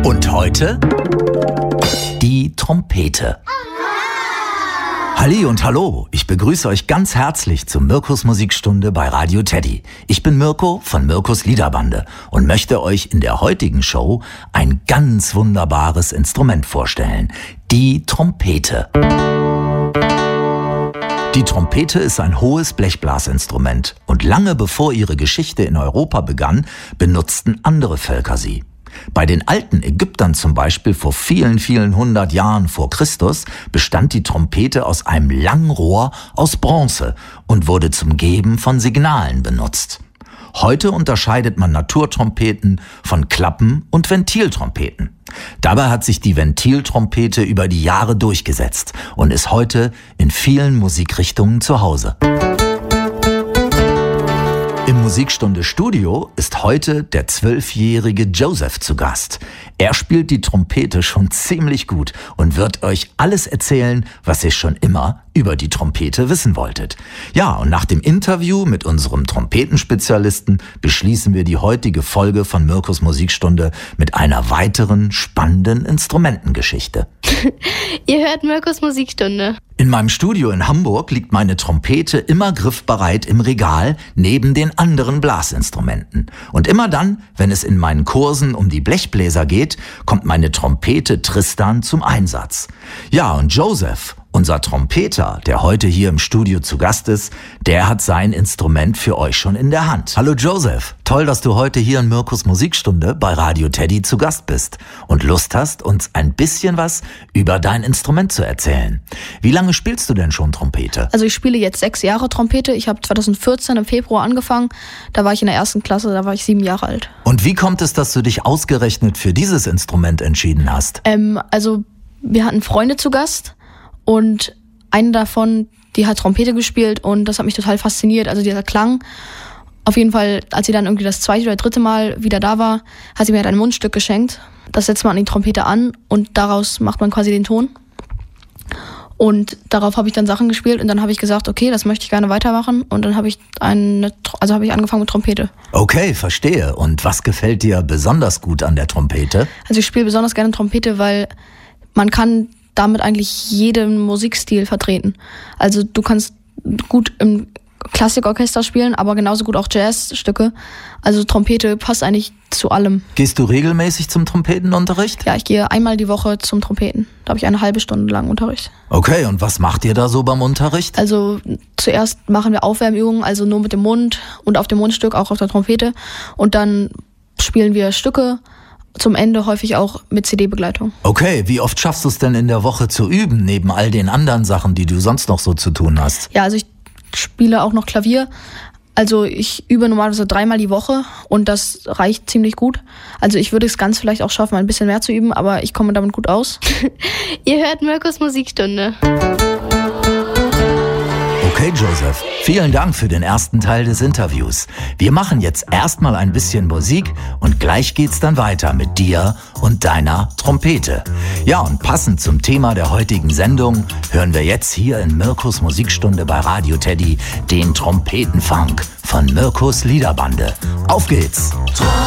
Und heute die Trompete. Halli und hallo, ich begrüße euch ganz herzlich zur Mirkus Musikstunde bei Radio Teddy. Ich bin Mirko von Mirkus Liederbande und möchte euch in der heutigen Show ein ganz wunderbares Instrument vorstellen, die Trompete. Die Trompete ist ein hohes Blechblasinstrument und lange bevor ihre Geschichte in Europa begann, benutzten andere Völker sie. Bei den alten Ägyptern zum Beispiel vor vielen, vielen hundert Jahren vor Christus bestand die Trompete aus einem langen Rohr aus Bronze und wurde zum Geben von Signalen benutzt. Heute unterscheidet man Naturtrompeten von Klappen- und Ventiltrompeten. Dabei hat sich die Ventiltrompete über die Jahre durchgesetzt und ist heute in vielen Musikrichtungen zu Hause. Im Musikstunde Studio ist heute der 12-jährige Joseph zu Gast. Er spielt die Trompete schon ziemlich gut und wird euch alles erzählen, was ihr schon immer über die Trompete wissen wolltet. Ja, und nach dem Interview mit unserem Trompetenspezialisten beschließen wir die heutige Folge von Mirkus Musikstunde mit einer weiteren spannenden Instrumentengeschichte. Ihr hört Mirkus Musikstunde. In meinem Studio in Hamburg liegt meine Trompete immer griffbereit im Regal neben den anderen Blasinstrumenten. Und immer dann, wenn es in meinen Kursen um die Blechbläser geht, kommt meine Trompete Tristan zum Einsatz. Ja, und Joseph, unser Trompeter, der heute hier im Studio zu Gast ist, der hat sein Instrument für euch schon in der Hand. Hallo Joseph, toll, dass du heute hier in Mirkus Musikstunde bei Radio Teddy zu Gast bist und Lust hast, uns ein bisschen was über dein Instrument zu erzählen. Wie lange spielst du denn schon Trompete? Also ich spiele jetzt 6 Jahre Trompete. Ich habe 2014 im Februar angefangen. Da war ich in der 1. Klasse, da war ich 7 Jahre alt. Und wie kommt es, dass du dich ausgerechnet für dieses Instrument entschieden hast? Also wir hatten Freunde zu Gast. Und eine davon, die hat Trompete gespielt und das hat mich total fasziniert, also dieser Klang. Auf jeden Fall, als sie dann irgendwie das 2. oder 3. Mal wieder da war, hat sie mir halt ein Mundstück geschenkt. Das setzt man an die Trompete an und daraus macht man quasi den Ton. Und darauf habe ich dann Sachen gespielt und dann habe ich gesagt, okay, das möchte ich gerne weitermachen. Und dann habe ich angefangen mit Trompete. Okay, verstehe. Und was gefällt dir besonders gut an der Trompete? Also ich spiele besonders gerne Trompete, weil man kann damit eigentlich jeden Musikstil vertreten. Also du kannst gut im Klassikorchester spielen, aber genauso gut auch Jazzstücke. Also Trompete passt eigentlich zu allem. Gehst du regelmäßig zum Trompetenunterricht? Ja, ich gehe einmal die Woche zum Trompeten. Da habe ich eine halbe Stunde lang Unterricht. Okay, und was macht ihr da so beim Unterricht? Also zuerst machen wir Aufwärmübungen, also nur mit dem Mund und auf dem Mundstück, auch auf der Trompete. Und dann spielen wir Stücke. Zum Ende häufig auch mit CD-Begleitung. Okay, wie oft schaffst du es denn in der Woche zu üben, neben all den anderen Sachen, die du sonst noch so zu tun hast? Ja, also ich spiele auch noch Klavier. Also ich übe normalerweise 3-mal die Woche und das reicht ziemlich gut. Also ich würde es ganz vielleicht auch schaffen, ein bisschen mehr zu üben, aber ich komme damit gut aus. Ihr hört Mirkus Musikstunde. Okay, Joseph, vielen Dank für den ersten Teil des Interviews. Wir machen jetzt erstmal ein bisschen Musik und gleich geht's dann weiter mit dir und deiner Trompete. Ja, und passend zum Thema der heutigen Sendung hören wir jetzt hier in Mirkus Musikstunde bei Radio Teddy den Trompetenfunk von Mirkus Liederbande. Auf geht's!